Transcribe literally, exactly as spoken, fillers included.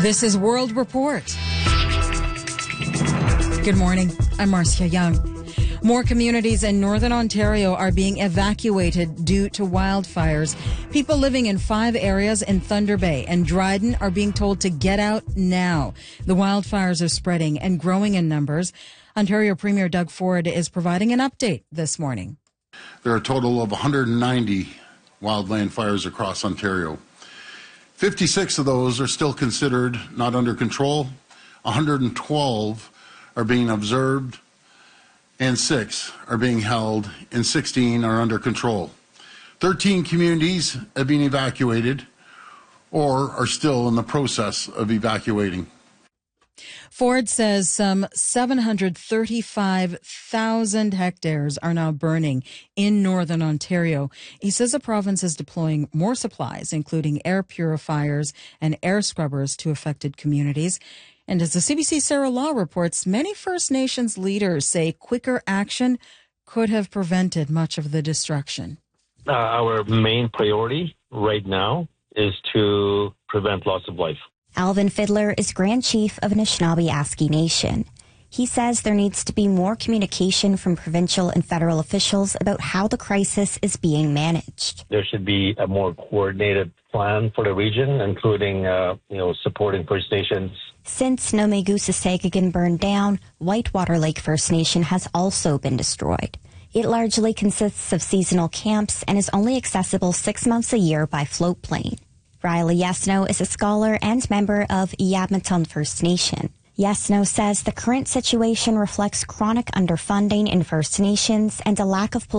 This is World Report. Good morning. I'm Marcia Young. More communities in Northern Ontario are being evacuated due to wildfires. People living in five areas in Thunder Bay and Dryden are being told to get out now. The wildfires are spreading and growing in numbers. Ontario Premier Doug Ford is providing an update this morning. There are a total of one hundred ninety wildland fires across Ontario. fifty-six of those are still considered not under control. one hundred twelve are being observed, and six are being held, and sixteen are under control. thirteen communities have been evacuated or are still in the process of evacuating. Ford says some seven hundred thirty-five thousand hectares are now burning in Northern Ontario. He says the province is deploying more supplies, including air purifiers and air scrubbers to affected communities. And as the C B C Sarah Law reports, many First Nations leaders say quicker action could have prevented much of the destruction. Uh, our main priority right now is to prevent loss of life. Alvin Fiddler is Grand Chief of Anishinaabe Aski Nation. He says there needs to be more communication from provincial and federal officials about how the crisis is being managed. There should be a more coordinated plan for the region, including, uh, you know, supporting First Nations. Since Nomegusasegagan burned down, Whitewater Lake First Nation has also been destroyed. It largely consists of seasonal camps and is only accessible six months a year by float plane. Riley Yesno is a scholar and member of Yabmaton First Nation. Yesno says the current situation reflects chronic underfunding in First Nations and a lack of